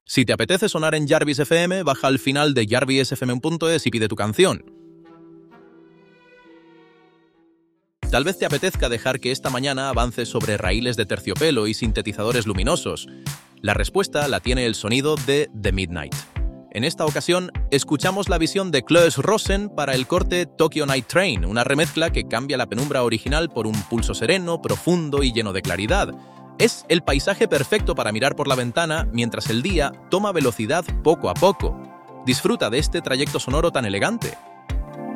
Si te apetece sonar en Jarvis FM, baja al final de jarvisfm.es y pide tu canción. Tal vez te apetezca dejar que esta mañana avance sobre raíles de terciopelo y sintetizadores luminosos. La respuesta la tiene el sonido de The Midnight. En esta ocasión, escuchamos la visión de Klaus Rosen para el corte Tokyo Night Train, una remezcla que cambia la penumbra original por un pulso sereno, profundo y lleno de claridad. Es el paisaje perfecto para mirar por la ventana mientras el día toma velocidad poco a poco. Disfruta de este trayecto sonoro tan elegante.